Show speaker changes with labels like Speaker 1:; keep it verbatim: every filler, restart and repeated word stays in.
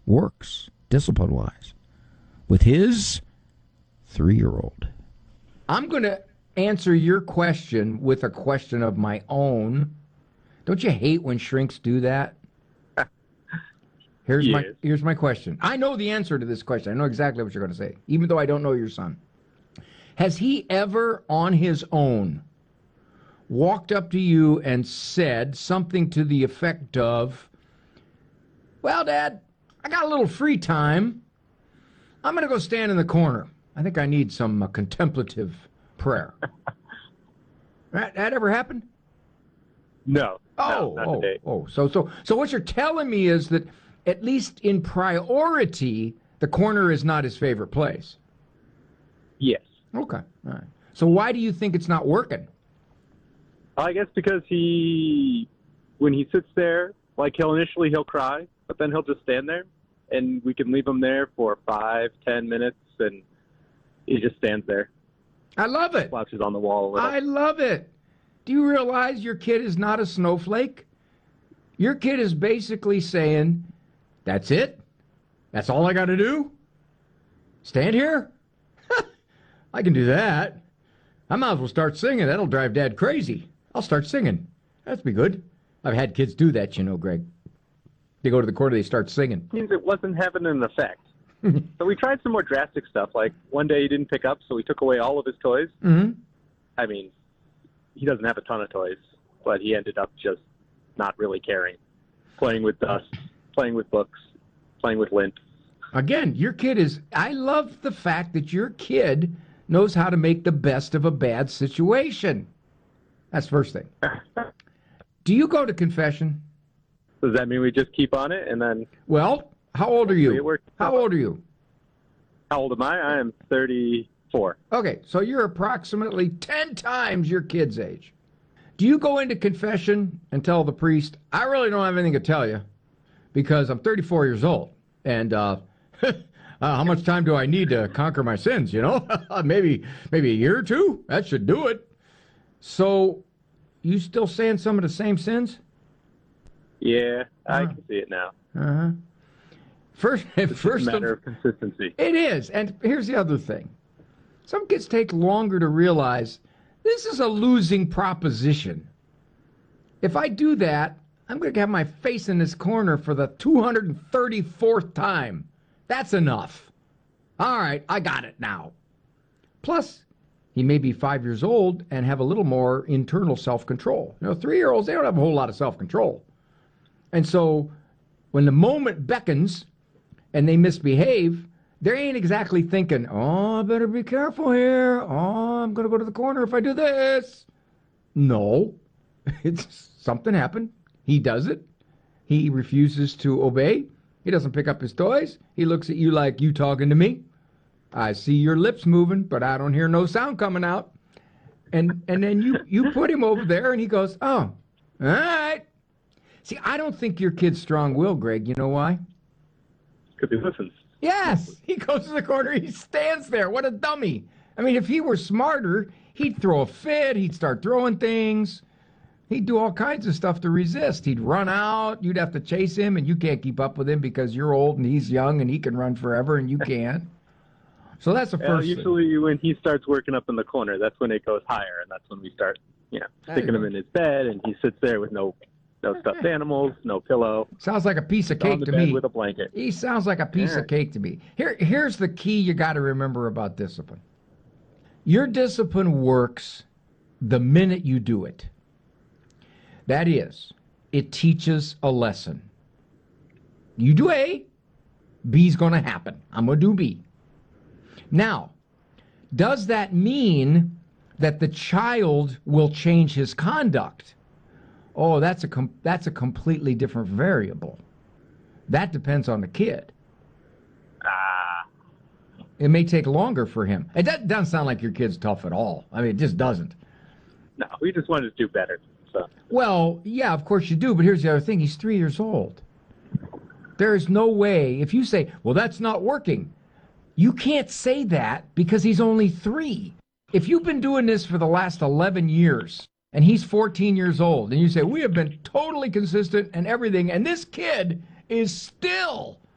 Speaker 1: works discipline-wise with his three-year-old. I'm going to answer your question with a question of my own. Don't you hate when shrinks do that? Here's
Speaker 2: yes.
Speaker 1: my here's my question. I know the answer to this question. I know exactly what you're going to say, even though I don't know your son. Has he ever, on his own, walked up to you and said something to the effect of, well, Dad, I got a little free time. I'm going to go stand in the corner. I think I need some uh, contemplative prayer. that, that ever happened?
Speaker 2: No.
Speaker 1: Oh,
Speaker 2: no, not
Speaker 1: oh,
Speaker 2: today.
Speaker 1: oh. So, so, so what you're telling me is that at least in priority, the corner is not his favorite place.
Speaker 2: Yes.
Speaker 1: Okay. All right. So why do you think it's not working?
Speaker 2: I guess because he, when he sits there, like he'll initially he'll cry, but then he'll just stand there, and we can leave him there for five, ten minutes, and he just stands there.
Speaker 1: I love it.
Speaker 2: Slouches on the wall a little.
Speaker 1: I love it. Do you realize your kid is not a snowflake? Your kid is basically saying, that's it? That's all I got to do? Stand here? I can do that. I might as well start singing. That'll drive Dad crazy. I'll start singing. That'd be good. I've had kids do that, you know, Greg. They go to the corner, they start singing.
Speaker 2: Means it wasn't having an effect. So we tried some more drastic stuff. Like one day he didn't pick up, so we took away all of his toys.
Speaker 1: Mm-hmm.
Speaker 2: I mean, he doesn't have a ton of toys, but he ended up just not really caring. Playing with dust, playing with books, playing with lint.
Speaker 1: Again, your kid is, I love the fact that your kid knows how to make the best of a bad situation. That's the first thing. Do you go to confession?
Speaker 2: Does that mean we just keep on it and then...
Speaker 1: Well, how old are you?
Speaker 2: It works.
Speaker 1: How old are you?
Speaker 2: How old am I? I am thirty-four.
Speaker 1: Okay, so you're approximately ten times your kid's age. Do you go into confession and tell the priest, I really don't have anything to tell you because I'm thirty-four years old, and uh, uh, how much time do I need to conquer my sins, you know? maybe maybe a year or two? That should do it. So you still saying some of the same sins?
Speaker 2: Yeah, I
Speaker 1: Uh-huh.
Speaker 2: can see it now.
Speaker 1: Uh-huh. First,
Speaker 2: It's
Speaker 1: first
Speaker 2: just a matter
Speaker 1: of,
Speaker 2: of consistency.
Speaker 1: it is. And here's the other thing. Some kids take longer to realize this is a losing proposition. If I do that, I'm going to have my face in this corner for the two hundred thirty-fourth time. That's enough. All right, I got it now. Plus, he may be five years old and have a little more internal self-control. You know, three-year-olds, they don't have a whole lot of self-control. And so when the moment beckons and they misbehave, they ain't exactly thinking, oh, I better be careful here. Oh, I'm going to go to the corner if I do this. No, it's something happened. He does it. He refuses to obey. He doesn't pick up his toys. He looks at you like you talking to me. I see your lips moving, but I don't hear no sound coming out. And and then you, you put him over there, and he goes, oh, all right. See, I don't think your kid's strong-willed, Greg. You know why?
Speaker 2: Because he listens.
Speaker 1: Yes, he goes to the corner, he stands there. What a dummy. I mean, if he were smarter, he'd throw a fit, he'd start throwing things. He'd do all kinds of stuff to resist. He'd run out, you'd have to chase him, and you can't keep up with him because you're old and he's young and he can run forever and you can't. So that's the
Speaker 2: Well,
Speaker 1: first thing.
Speaker 2: usually when he starts working up in the corner, that's when it goes higher, and that's when we start, you know, sticking him in his bed, and he sits there with no no stuffed animals, no pillow.
Speaker 1: Sounds like a piece of
Speaker 2: on
Speaker 1: cake
Speaker 2: the
Speaker 1: to
Speaker 2: bed
Speaker 1: me.
Speaker 2: with a blanket.
Speaker 1: He sounds like a piece
Speaker 2: Yeah.
Speaker 1: of cake to me. Here, here's the key you got to remember about discipline. Your discipline works the minute you do it. That is, it teaches a lesson. You do A, B's going to happen. I'm going to do B. Now, does that mean that the child will change his conduct? Oh, that's a com- that's a completely different variable. That depends on the kid.
Speaker 2: Ah,
Speaker 1: It may take longer for him. It do- doesn't sound like your kid's tough at all. I mean, it just doesn't.
Speaker 2: no, we just wanted to do better. So
Speaker 1: Well, yeah, of course you do, but here's the other thing. He's three years old. There is no way, if you say, well, that's not working, you can't say that because he's only three. If you've been doing this for the last eleven years, and he's fourteen years old, and you say, we have been totally consistent and everything, and this kid is still